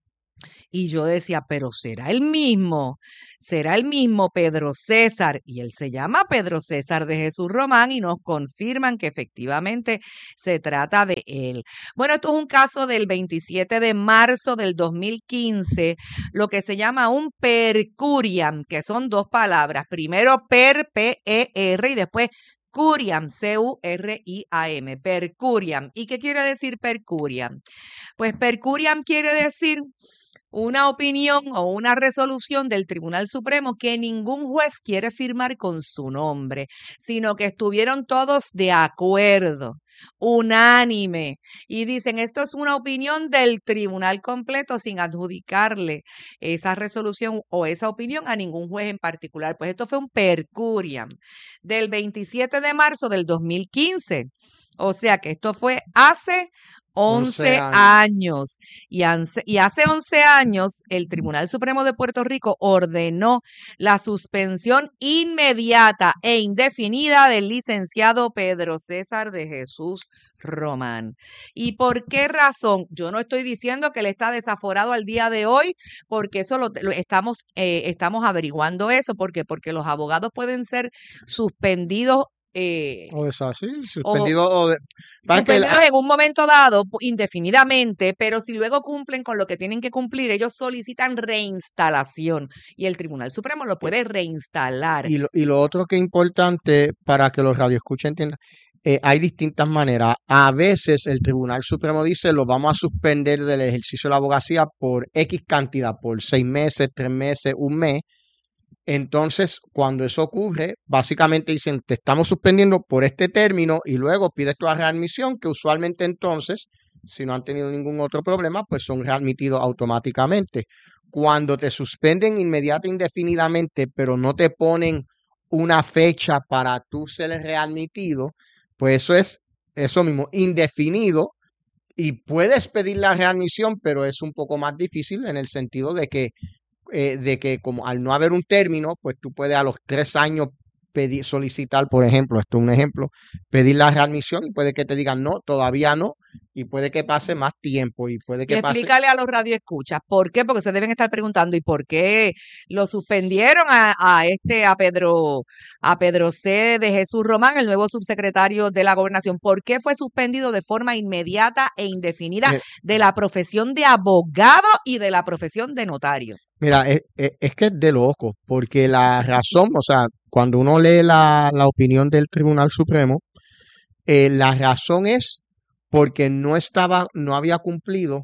Y yo decía, pero será el mismo, será el mismo Pedro César. Y él se llama Pedro César de Jesús Román y nos confirman que efectivamente se trata de él. Bueno, esto es un caso del veintisiete de marzo del dos mil quince, lo que se llama un per curiam, que son dos palabras. Primero per, P E R, y después curiam, C U R I A M, per curiam. ¿Y qué quiere decir per curiam? Pues per curiam quiere decir una opinión o una resolución del Tribunal Supremo que ningún juez quiere firmar con su nombre, sino que estuvieron todos de acuerdo, unánime, y dicen, esto es una opinión del tribunal completo sin adjudicarle esa resolución o esa opinión a ningún juez en particular. Pues esto fue un per curiam del veintisiete de marzo del dos mil quince. O sea que esto fue hace once años. Y, y hace once años el Tribunal Supremo de Puerto Rico ordenó la suspensión inmediata e indefinida del licenciado Pedro César de Jesús Román. ¿Y por qué razón? Yo no estoy diciendo que él está desaforado al día de hoy, porque eso lo, lo estamos, eh, estamos averiguando eso. ¿Por qué? Porque los abogados pueden ser suspendidos Eh, o es así, suspendido o, o de, suspendidos el, en un momento dado indefinidamente, pero si luego cumplen con lo que tienen que cumplir, ellos solicitan reinstalación y el Tribunal Supremo lo puede reinstalar. Y lo, y lo otro que es importante para que los radioescuchas entiendan, eh, hay distintas maneras. A veces el Tribunal Supremo dice lo vamos a suspender del ejercicio de la abogacía por X cantidad, por seis meses, tres meses, un mes. Entonces, cuando eso ocurre, básicamente dicen, te estamos suspendiendo por este término y luego pides tu readmisión, que usualmente entonces, si no han tenido ningún otro problema, pues son readmitidos automáticamente. Cuando te suspenden inmediata e indefinidamente, pero no te ponen una fecha para tú ser readmitido, pues eso es eso mismo, indefinido, y puedes pedir la readmisión, pero es un poco más difícil en el sentido de que Eh, de que como al no haber un término, pues tú puedes a los tres años pedir, solicitar, por ejemplo, esto es un ejemplo, pedir la readmisión y puede que te digan no, todavía no, y puede que pase más tiempo y puede que y pase... explícale a los radioescuchas, ¿por qué? Porque se deben estar preguntando, ¿y por qué lo suspendieron a, a este, a Pedro, a Pedro C. de Jesús Román, el nuevo subsecretario de la Gobernación? ¿Por qué fue suspendido de forma inmediata e indefinida Mira, de la profesión de abogado y de la profesión de notario? Mira, es, es, es que es de loco, porque la razón, o sea, cuando uno lee la, la opinión del Tribunal Supremo, eh, la razón es porque no estaba, no había cumplido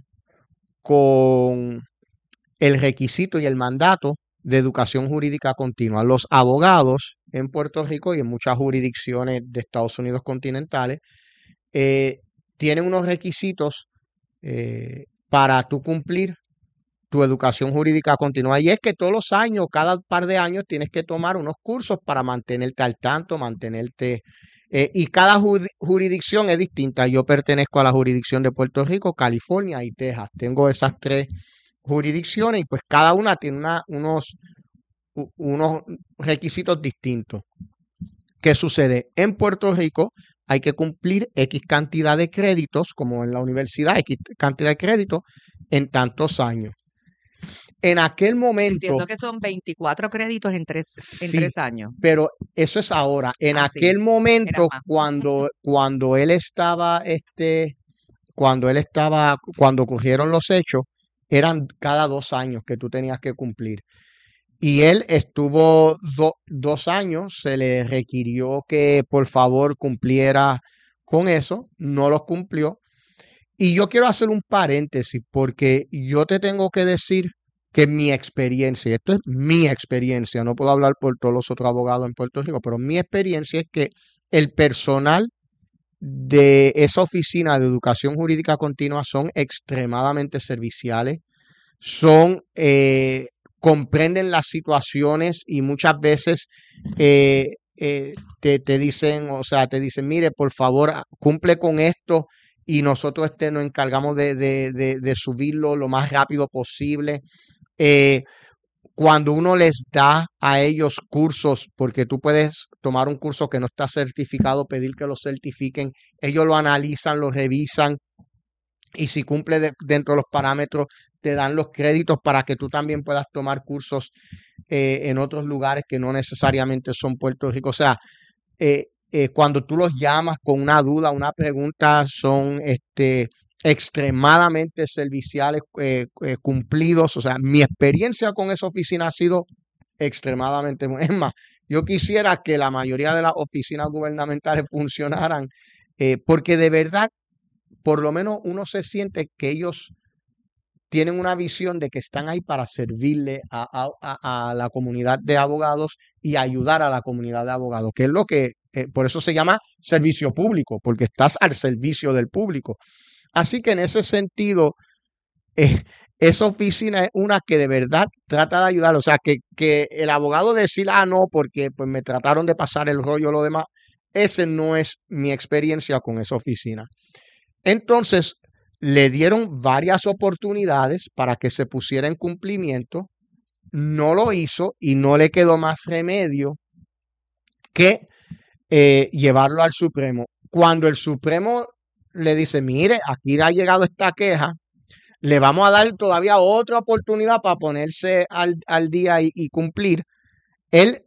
con el requisito y el mandato de educación jurídica continua. Los abogados en Puerto Rico y en muchas jurisdicciones de Estados Unidos continentales eh, tienen unos requisitos eh, para tú cumplir tu educación jurídica continua. Y es que todos los años, cada par de años, tienes que tomar unos cursos para mantenerte al tanto, mantenerte... Eh, y cada jurisdicción es distinta. Yo pertenezco a la jurisdicción de Puerto Rico, California y Texas. Tengo esas tres jurisdicciones y pues cada una tiene una, unos, unos requisitos distintos. ¿Qué sucede? En Puerto Rico hay que cumplir X cantidad de créditos, como en la universidad, X cantidad de créditos en tantos años. En aquel momento... Entiendo que son veinticuatro créditos en tres, sí, en tres años. Pero eso es ahora. En ah, aquel sí, momento, cuando, cuando él estaba, este, cuando él estaba, cuando ocurrieron los hechos, eran cada dos años que tú tenías que cumplir. Y él estuvo do, dos años, se le requirió que por favor cumpliera con eso, no los cumplió. Y yo quiero hacer un paréntesis porque yo te tengo que decir que mi experiencia, esto es mi experiencia, no puedo hablar por todos los otros abogados en Puerto Rico, pero mi experiencia es que el personal de esa oficina de educación jurídica continua son extremadamente serviciales, son, eh, comprenden las situaciones y muchas veces eh, eh, te, te dicen, o sea, te dicen, mire, por favor, cumple con esto y nosotros este, nos encargamos de, de, de, de subirlo lo más rápido posible. Eh, cuando uno les da a ellos cursos, porque tú puedes tomar un curso que no está certificado, pedir que lo certifiquen, ellos lo analizan, lo revisan y si cumple de, dentro de los parámetros, te dan los créditos para que tú también puedas tomar cursos eh, en otros lugares que no necesariamente son Puerto Rico. O sea, eh, eh, cuando tú los llamas con una duda, una pregunta, son este, extremadamente serviciales, eh, eh, cumplidos. O sea, mi experiencia con esa oficina ha sido extremadamente buena. Es más, yo quisiera que la mayoría de las oficinas gubernamentales funcionaran, eh, porque de verdad, por lo menos uno se siente que ellos tienen una visión de que están ahí para servirle a, a, a la comunidad de abogados y ayudar a la comunidad de abogados, que es lo que, eh, por eso se llama servicio público, porque estás al servicio del público. Así que en ese sentido, eh, esa oficina es una que de verdad trata de ayudar. O sea, que, que el abogado decir, ah, no, porque pues me trataron de pasar el rollo o lo demás, ese no es mi experiencia con esa oficina. Entonces, le dieron varias oportunidades para que se pusiera en cumplimiento, no lo hizo y no le quedó más remedio que eh, llevarlo al Supremo. Cuando el Supremo le dice, mire, aquí ha llegado esta queja, le vamos a dar todavía otra oportunidad para ponerse al, al día y, y cumplir, él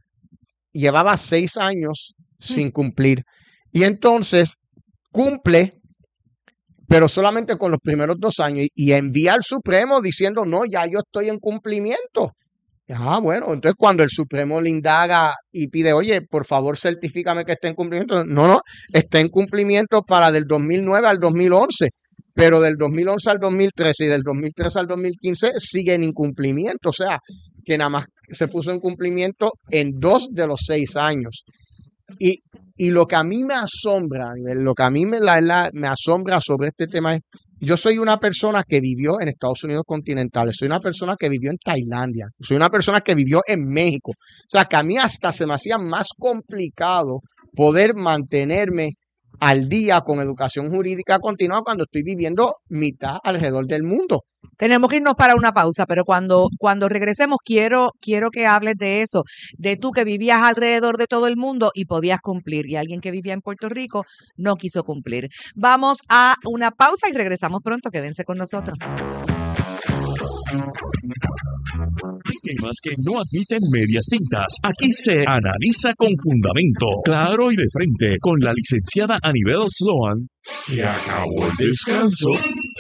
llevaba seis años sin cumplir y entonces cumple, pero solamente con los primeros dos años, y, y envía al Supremo diciendo, no, ya yo estoy en cumplimiento. Ah, bueno, entonces cuando el Supremo le indaga y pide, oye, por favor, certifícame que esté en cumplimiento. No, no, está en cumplimiento para del dos mil nueve al dos mil once, pero del dos mil once al dos mil trece y del dos mil trece al dos mil quince sigue en incumplimiento. O sea, que nada más se puso en cumplimiento en dos de los seis años. Y, y lo que a mí me asombra, lo que a mí me, la, la, me asombra sobre este tema es, yo soy una persona que vivió en Estados Unidos continentales, soy una persona que vivió en Tailandia, soy una persona que vivió en México. O sea, que a mí hasta se me hacía más complicado poder mantenerme al día con educación jurídica continua cuando estoy viviendo mitad alrededor del mundo. Tenemos que irnos para una pausa, pero cuando, cuando regresemos quiero, quiero que hables de eso, de tú que vivías alrededor de todo el mundo y podías cumplir, y alguien que vivía en Puerto Rico no quiso cumplir. Vamos a una pausa y regresamos pronto, quédense con nosotros. Hay temas que no admiten medias tintas. Aquí se analiza con fundamento, claro y de frente, con la licenciada Anibel Sloan. Se acabó el descanso.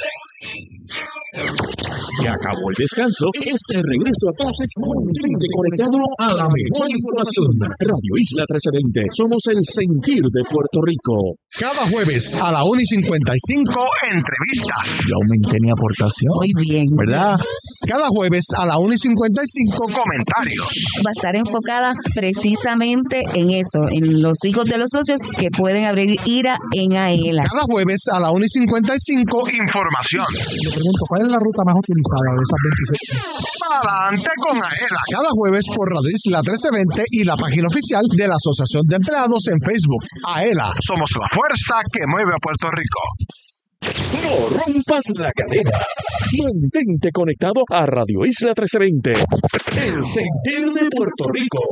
Se acabó el descanso. Este regreso a clases mantente conectado a la mejor información. Radio Isla trece veinte. Somos el sentir de Puerto Rico. Cada jueves a la una y cincuenta y cinco, entrevistas. Yo aumenté mi aportación. Muy bien. ¿Verdad? Cada jueves a la una y cincuenta y cinco, comentarios. Va a estar enfocada precisamente en eso, en los hijos de los socios que pueden abrir ira en AELA. Cada jueves a la una y cincuenta y cinco, información. Le pregunto, ¿cuál es la ruta más utilizada de esas veintiséis? Adelante con AELA. Cada jueves por Radio Isla trece veinte y la página oficial de la Asociación de Empleados en Facebook. AELA, somos la fuerza que mueve a Puerto Rico. No rompas la cadena. Mantente conectado a Radio Isla trece veinte. El sentir de Puerto Rico.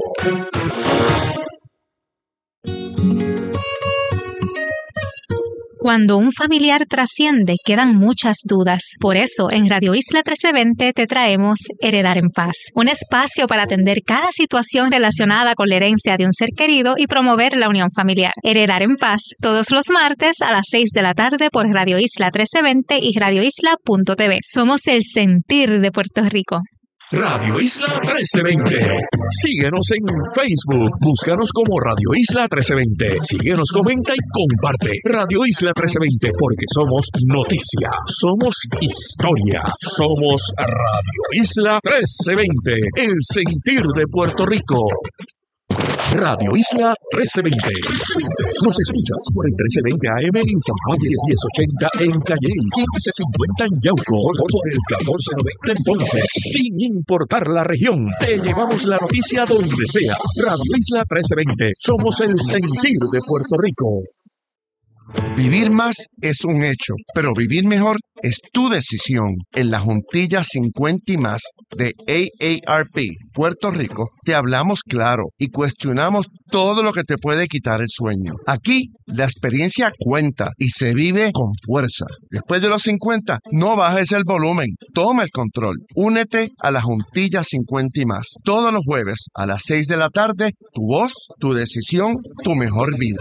Cuando un familiar trasciende, quedan muchas dudas. Por eso, en Radio Isla trece veinte te traemos Heredar en Paz, un espacio para atender cada situación relacionada con la herencia de un ser querido y promover la unión familiar. Heredar en Paz, todos los martes a las seis de la tarde por Radio Isla trece veinte y radio isla punto t v. Somos el sentir de Puerto Rico. Radio Isla trece veinte. Síguenos en Facebook. Búscanos como Radio Isla trece veinte. Síguenos, comenta y comparte. Radio Isla trece veinte, porque somos noticia, somos historia, somos Radio Isla trece veinte, el sentir de Puerto Rico. Radio Isla trece veinte. Nos escuchas por el trece veinte A M en San Juan y diez ochenta en Calle, quince cincuenta en Yauco, por el catorce noventa en Ponce. Sin importar la región, te llevamos la noticia donde sea. Radio Isla trece veinte. Somos el sentir de Puerto Rico. Vivir más es un hecho, pero vivir mejor es tu decisión. En la Juntilla cincuenta y más de A A R P Puerto Rico, te hablamos claro y cuestionamos todo lo que te puede quitar el sueño. Aquí, la experiencia cuenta y se vive con fuerza. Después de los cincuenta, no bajes el volumen, toma el control. Únete a la Juntilla cincuenta y más. Todos los jueves a las seis de la tarde, tu voz, tu decisión, tu mejor vida.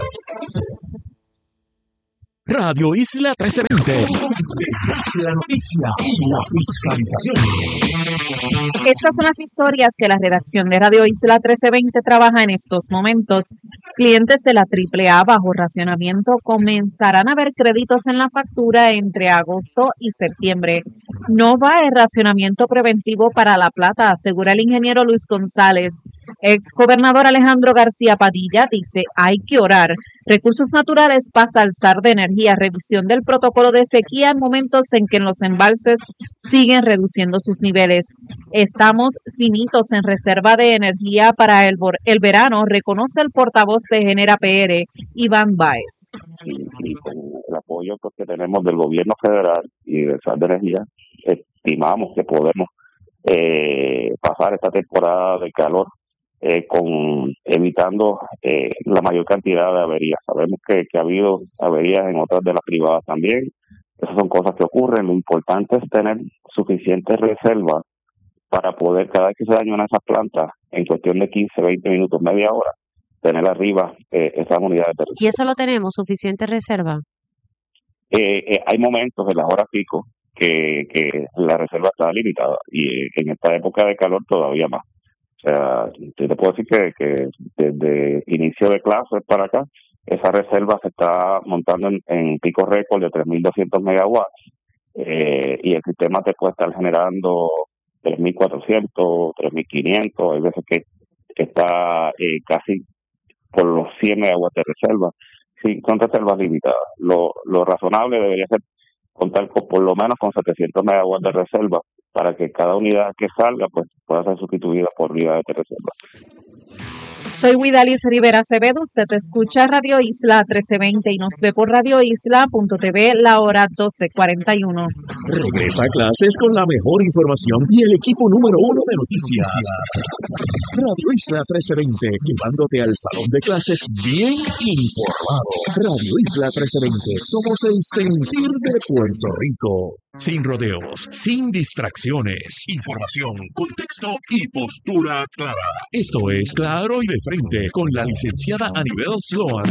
Radio Isla trece veinte. La noticia y la fiscalización. Estas son las historias que la redacción de Radio Isla trece veinte trabaja en estos momentos. Clientes de la triple A bajo racionamiento comenzarán a ver créditos en la factura entre agosto y septiembre. No va el racionamiento preventivo para La Plata, asegura el ingeniero Luis González. Ex gobernador Alejandro García Padilla dice hay que orar. Recursos Naturales pasa al S A R de Energía, revisión del protocolo de sequía en momentos en que los embalses siguen reduciendo sus niveles. Estamos finitos en reserva de energía para el, el verano, reconoce el portavoz de Genera P R, Iván Báez. Y, y con el apoyo pues, que tenemos del gobierno federal y del S A R de Energía, estimamos que podemos eh, pasar esta temporada de calor Eh, con evitando eh, la mayor cantidad de averías. Sabemos que, que ha habido averías en otras de las privadas también. Esas son cosas que ocurren. Lo importante es tener suficientes reservas para poder, cada vez que se daña una de esas plantas, en cuestión de quince, veinte minutos, media hora, tener arriba eh, esas unidades de reserva. ¿Y eso lo tenemos, suficiente reserva? Eh, eh, hay momentos en las horas pico que, que la reserva está limitada y eh, en esta época de calor todavía más. O sea, yo te puedo decir que, que desde inicio de clases para acá, esa reserva se está montando en, en pico récord de tres mil doscientos megawatts eh, y el sistema te puede estar generando tres mil cuatrocientos, tres mil quinientos, hay veces que está eh, casi por los cien megawatts de reserva. Sí, son reservas limitadas. Lo, lo razonable debería ser contar con por lo menos con setecientos megawatts de reserva para que cada unidad que salga pues pueda ser sustituida por unidades de reserva. Soy Widalis Rivera Acevedo, usted escucha Radio Isla trece veinte y nos ve por radio isla punto t v la hora doce cuarenta y uno. Regresa a clases con la mejor información y el equipo número uno de noticias. Radio Isla trece veinte, llevándote al salón de clases bien informado. Radio Isla trece veinte, somos el sentir de Puerto Rico. Sin rodeos, sin distracciones, información, contexto y postura clara. Esto es Claro y de Frente con la licenciada Anibel Sloan.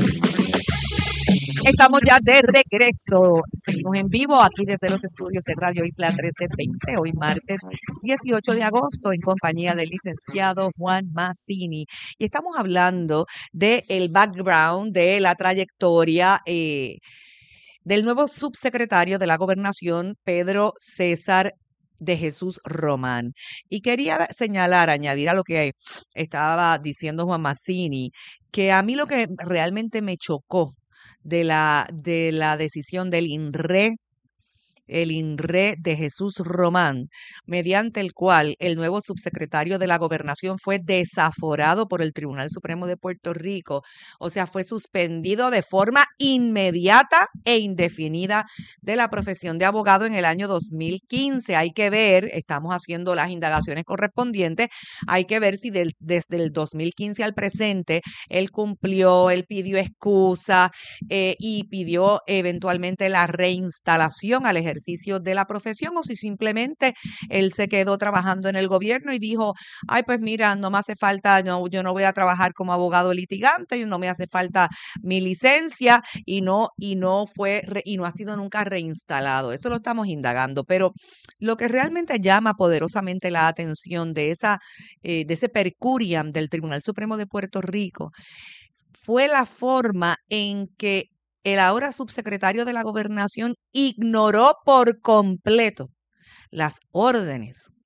Estamos ya de regreso. Seguimos en vivo aquí desde los estudios de Radio Isla trece veinte, hoy martes dieciocho de agosto, en compañía del licenciado Juan Mazzini. Y estamos hablando del background, de la trayectoria eh, del nuevo subsecretario de la Gobernación, Pedro César de Jesús Román. Y quería señalar, añadir a lo que estaba diciendo Juan Mazzini, que a mí lo que realmente me chocó de la, de la decisión del INRE, el INRE de Jesús Román, mediante el cual el nuevo subsecretario de la Gobernación fue desaforado por el Tribunal Supremo de Puerto Rico, o sea, fue suspendido de forma inmediata e indefinida de la profesión de abogado en el año dos mil quince. Hay que ver, estamos haciendo las indagaciones correspondientes, hay que ver si del, desde el dos mil quince al presente él cumplió, él pidió excusa eh, y pidió eventualmente la reinstalación al ejercicio de la profesión, o si simplemente él se quedó trabajando en el gobierno y dijo, ay, pues mira, no me hace falta, no, yo no voy a trabajar como abogado litigante, no me hace falta mi licencia, y no, y no fue, y no ha sido nunca reinstalado. Eso lo estamos indagando, pero lo que realmente llama poderosamente la atención de esa, eh, de ese per curiam del Tribunal Supremo de Puerto Rico fue la forma en que el ahora subsecretario de la Gobernación ignoró por completo las órdenes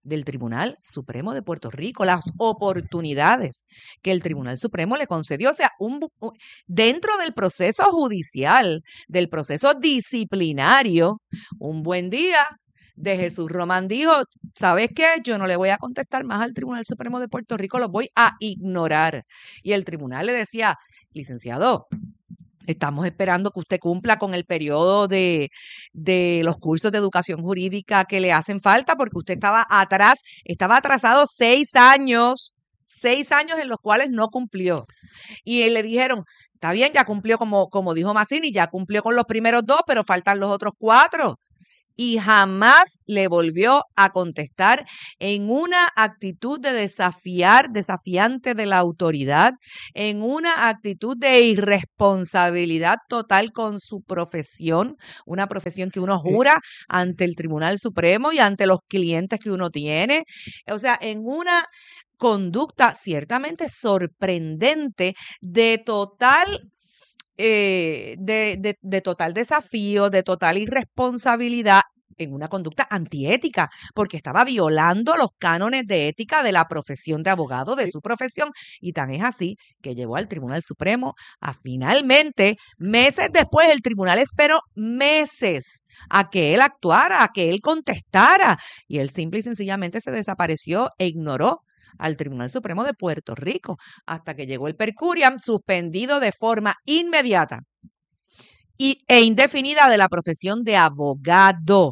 del Tribunal Supremo de Puerto Rico, las oportunidades que el Tribunal Supremo le concedió. O sea, un, un, dentro del proceso judicial, del proceso disciplinario, un buen día de Jesús Román dijo, ¿sabes qué? Yo no le voy a contestar más al Tribunal Supremo de Puerto Rico, lo voy a ignorar. Y el tribunal le decía, licenciado, estamos esperando que usted cumpla con el periodo de, de los cursos de educación jurídica que le hacen falta, porque usted estaba atrás, estaba atrasado seis años, seis años en los cuales no cumplió. Y le dijeron, está bien, ya cumplió, como, como dijo Mazzini, ya cumplió con los primeros dos, pero faltan los otros cuatro. Y jamás le volvió a contestar en una actitud de desafiar, desafiante de la autoridad, en una actitud de irresponsabilidad total con su profesión, una profesión que uno jura ante el Tribunal Supremo y ante los clientes que uno tiene. O sea, en una conducta ciertamente sorprendente de total Eh, de, de, de total desafío, de total irresponsabilidad, en una conducta antiética, porque estaba violando los cánones de ética de la profesión de abogado, de su profesión, y tan es así que llevó al Tribunal Supremo a finalmente, meses después, el tribunal esperó meses a que él actuara, a que él contestara, y él simple y sencillamente se desapareció e ignoró al Tribunal Supremo de Puerto Rico, hasta que llegó el per curiam suspendido de forma inmediata y, e indefinida de la profesión de abogado.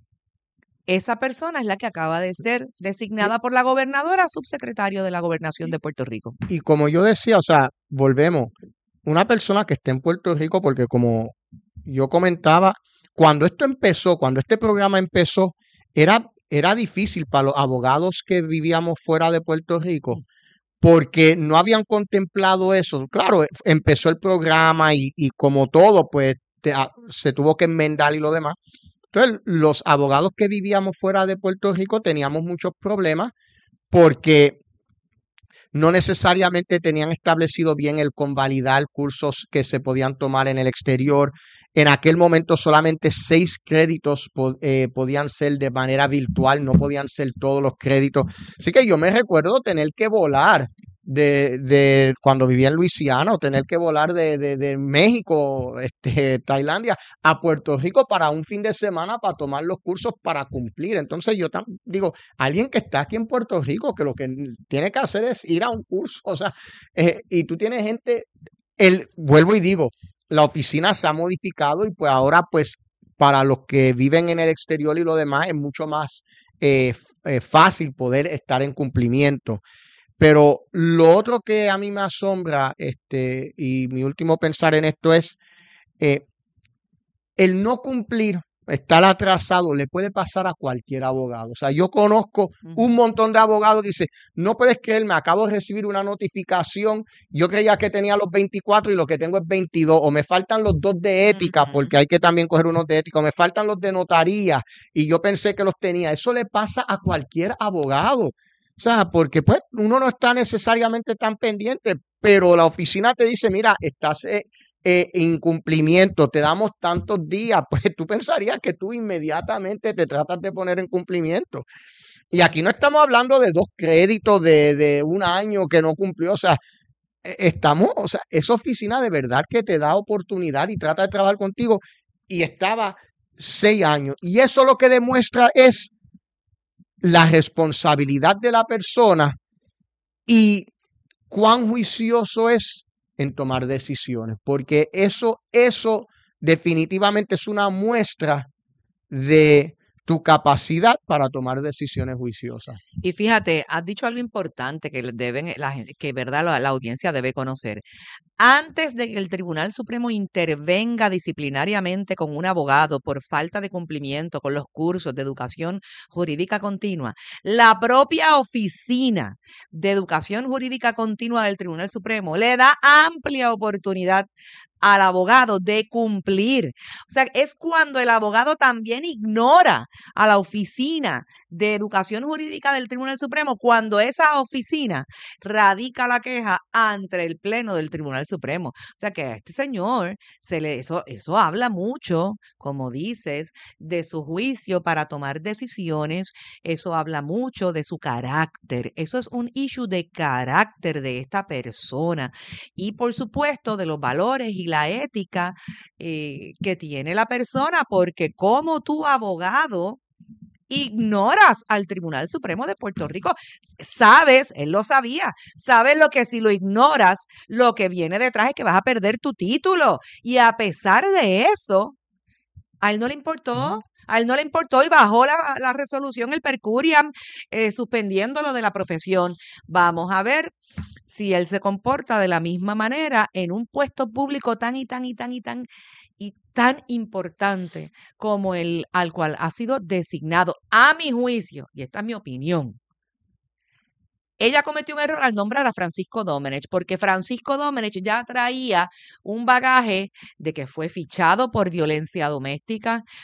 Esa persona es la que acaba de ser designada por la gobernadora subsecretario de la Gobernación de Puerto Rico. Y como yo decía, o sea, volvemos, una persona que esté en Puerto Rico, porque como yo comentaba, cuando esto empezó, cuando este programa empezó, era Era difícil para los abogados que vivíamos fuera de Puerto Rico porque no habían contemplado eso. Claro, empezó el programa y, y como todo, pues te, a, se tuvo que enmendar y lo demás. Entonces, los abogados que vivíamos fuera de Puerto Rico teníamos muchos problemas porque no necesariamente tenían establecido bien el convalidar cursos que se podían tomar en el exterior. En aquel momento solamente seis créditos eh, podían ser de manera virtual, no podían ser todos los créditos. Así que yo me recuerdo tener que volar de, de cuando vivía en Luisiana o tener que volar de, de, de México, este, Tailandia, a Puerto Rico para un fin de semana para tomar los cursos para cumplir. Entonces yo digo, alguien que está aquí en Puerto Rico, que lo que tiene que hacer es ir a un curso, o sea, eh, y tú tienes gente, el, vuelvo y digo, la oficina se ha modificado y pues ahora pues para los que viven en el exterior y lo demás es mucho más eh, eh, fácil poder estar en cumplimiento. Pero lo otro que a mí me asombra, este, y mi último pensar en esto es eh, el no cumplir, estar atrasado, le puede pasar a cualquier abogado. O sea, yo conozco un montón de abogados que dicen, no puedes creerme, acabo de recibir una notificación, yo creía que tenía los veinticuatro y lo que tengo es veintidós, o me faltan los dos de ética, uh-huh. porque hay que también coger unos de ética, o me faltan los de notaría, y yo pensé que los tenía. Eso le pasa a cualquier abogado. O sea, porque pues uno no está necesariamente tan pendiente, pero la oficina te dice, mira, estás... Eh, Eh, incumplimiento, te damos tantos días, pues tú pensarías que tú inmediatamente te tratas de poner en cumplimiento. Y aquí no estamos hablando de dos créditos de, de un año que no cumplió, o sea, estamos, o sea, esa oficina de verdad que te da oportunidad y trata de trabajar contigo y estaba seis años. Y eso lo que demuestra es la responsabilidad de la persona y cuán juicioso es en tomar decisiones, porque eso, eso definitivamente es una muestra de tu capacidad para tomar decisiones juiciosas. Y fíjate, has dicho algo importante que deben, la, que verdad la, la audiencia debe conocer. Antes de que el Tribunal Supremo intervenga disciplinariamente con un abogado por falta de cumplimiento con los cursos de educación jurídica continua, la propia oficina de educación jurídica continua del Tribunal Supremo le da amplia oportunidad al abogado de cumplir. O sea, es cuando el abogado también ignora a la oficina de Educación Jurídica del Tribunal Supremo cuando esa oficina radica la queja ante el Pleno del Tribunal Supremo. O sea que a este señor se le eso eso habla mucho, como dices, de su juicio para tomar decisiones, eso habla mucho de su carácter. Eso es un issue de carácter de esta persona y por supuesto de los valores y la ética eh, que tiene la persona, porque como tu abogado ignoras al Tribunal Supremo de Puerto Rico. Sabes, él lo sabía, sabes lo que si lo ignoras, lo que viene detrás es que vas a perder tu título. Y a pesar de eso, a él no le importó. A él no le importó y bajó la, la resolución, el per curiam, eh, suspendiéndolo de la profesión. Vamos a ver si él se comporta de la misma manera en un puesto público tan y tan y tan y tan y tan importante como el al cual ha sido designado, a mi juicio, y esta es mi opinión. Ella cometió un error al nombrar a Francisco Domenech, porque Francisco Domenech ya traía un bagaje de que fue fichado por violencia doméstica,